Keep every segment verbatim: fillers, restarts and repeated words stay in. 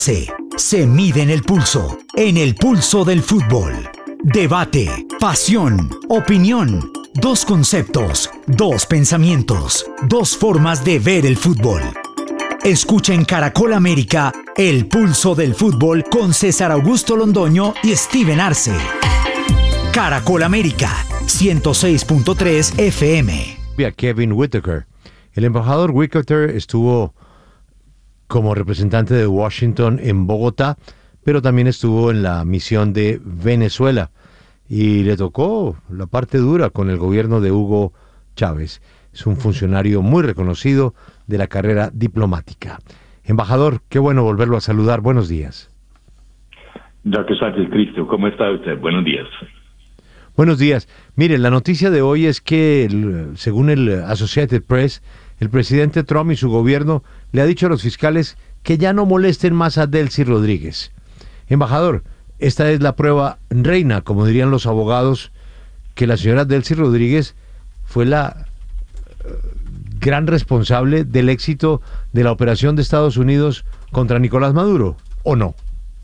Se, se mide en el pulso, en el pulso del fútbol. Debate, pasión, opinión. Dos conceptos, dos pensamientos, dos formas de ver el fútbol. Escucha en Caracol América el pulso del fútbol con César Augusto Londoño y Steven Arce. Caracol América, ciento seis punto tres F M. A Kevin Whitaker. El embajador Whitaker estuvo como representante de Washington en Bogotá, pero también estuvo en la misión de Venezuela y le tocó la parte dura con el gobierno de Hugo Chávez. Es un funcionario muy reconocido de la carrera diplomática. Embajador, qué bueno volverlo a saludar. Buenos días. doctor Sánchez Cristo, ¿cómo está usted? Buenos días. Buenos días. Mire, la noticia de hoy es que, el, según el Associated Press, el presidente Trump y su gobierno le ha dicho a los fiscales que ya no molesten más a Delcy Rodríguez. Embajador, esta es la prueba reina, como dirían los abogados, que la señora Delcy Rodríguez fue la uh, gran responsable del éxito de la operación de Estados Unidos contra Nicolás Maduro, ¿o no?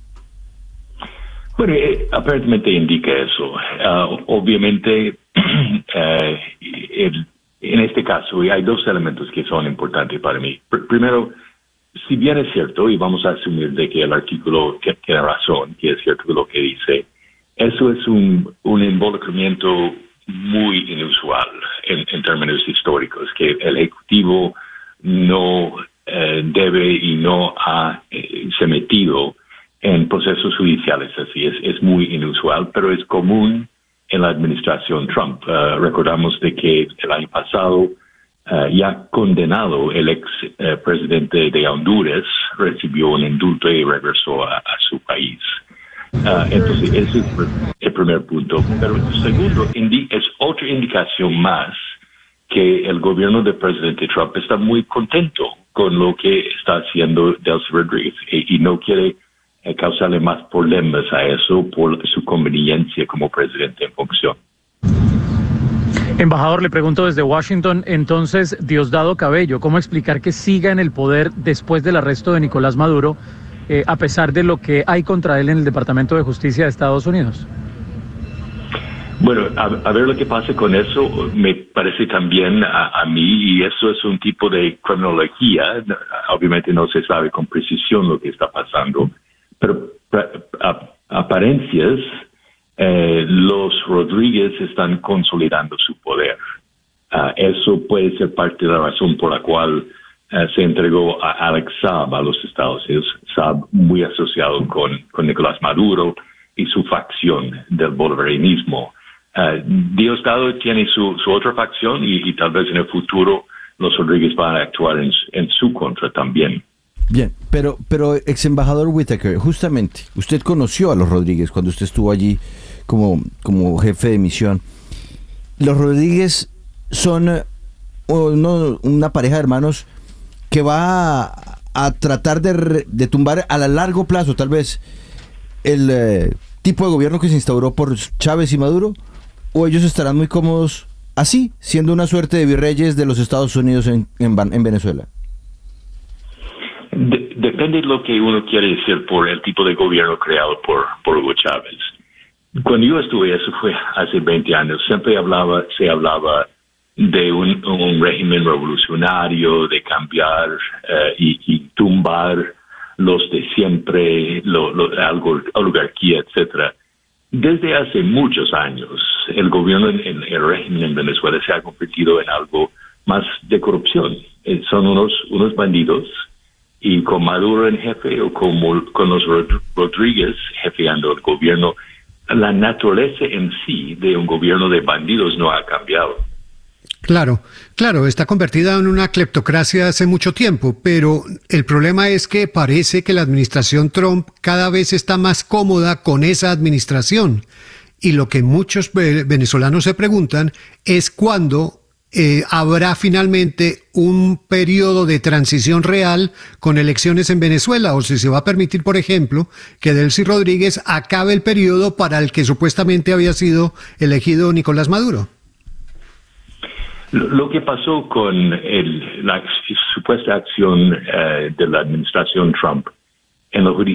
Bueno, eh, aparentemente indica eso. Uh, obviamente, uh, el, en este caso hay dos elementos que son importantes para mí. Pr- primero, si bien es cierto, y vamos a asumir de que el artículo tiene razón, que es cierto lo que dice, eso es un, un involucramiento muy inusual en, en términos históricos, que el Ejecutivo no eh, debe y no ha eh, se metido en procesos judiciales así. Es, es muy inusual, pero es común en la administración Trump. Uh, recordamos de que el año pasado uh, ya condenado el ex uh, presidente de Honduras recibió un indulto y regresó a, a su país. Uh, entonces, ese es el primer punto. Pero el segundo indi- es otra indicación más que el gobierno del presidente Trump está muy contento con lo que está haciendo Delcy Rodríguez y, y no quiere eh, causarle más problemas a eso por su conveniencia como presidente en función. Embajador, le pregunto desde Washington, entonces, Diosdado Cabello, ¿cómo explicar que siga en el poder después del arresto de Nicolás Maduro, eh, a pesar de lo que hay contra él en el Departamento de Justicia de Estados Unidos? Bueno, a, a ver lo que pasa con eso, me parece también a, a mí, y eso es un tipo de cronología, obviamente no se sabe con precisión lo que está pasando, pero a, a, apariencias, eh, los Rodríguez están consolidando su poder. Uh, eso puede ser parte de la razón por la cual uh, se entregó a Alex Saab a los Estados Unidos, Saab muy asociado con, con Nicolás Maduro y su facción del bolivarianismo. Uh, Diosdado tiene su, su otra facción y, y tal vez en el futuro los Rodríguez van a actuar en, en su contra también. Bien, pero, pero ex embajador Whitaker, justamente, usted conoció a los Rodríguez cuando usted estuvo allí como, como jefe de misión. Los Rodríguez son uh, uno, una pareja de hermanos que va a, a tratar de, de tumbar a la largo plazo, tal vez, el uh, tipo de gobierno que se instauró por Chávez y Maduro, o ellos estarán muy cómodos así, siendo una suerte de virreyes de los Estados Unidos en, en, en Venezuela. De, depende de lo que uno quiere decir por el tipo de gobierno creado por, por Hugo Chávez. Cuando yo estuve, eso fue hace veinte años, siempre hablaba, se hablaba de un, un régimen revolucionario, de cambiar uh, y, y tumbar los de siempre, lo, lo, la oligarquía, etcétera. Desde hace muchos años, el gobierno en, en el régimen en Venezuela se ha convertido en algo más de corrupción. Eh, son unos, unos bandidos, y con Maduro en jefe o como, con los Rod- Rodríguez jefeando el gobierno, la naturaleza en sí de un gobierno de bandidos no ha cambiado. Claro, claro, está convertida en una cleptocracia hace mucho tiempo, pero el problema es que parece que la administración Trump cada vez está más cómoda con esa administración. Y lo que muchos venezolanos se preguntan es cuándo eh, habrá finalmente un periodo de transición real con elecciones en Venezuela, o si se va a permitir, por ejemplo, que Delcy Rodríguez acabe el periodo para el que supuestamente había sido elegido Nicolás Maduro. Lo que pasó con el, la supuesta acción uh, de la administración Trump en lo